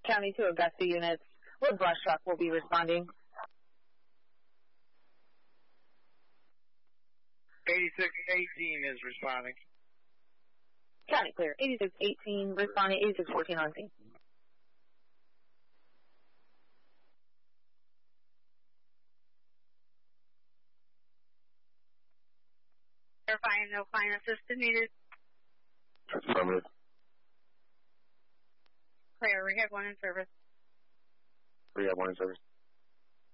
County 2 Augusta units. Wood brush truck will be responding. 8618 is responding. County clear. 8618 responding. 8614 on scene. Verifying no fine assistance needed. Affirmative. Clear. Rehab 1 in service. Rehab 1 in service.